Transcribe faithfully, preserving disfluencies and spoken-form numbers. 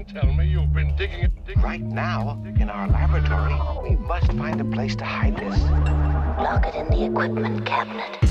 tell me you've been digging it. Dig- right now, in our laboratory, we must find a place to hide this. Lock it in the equipment cabinet.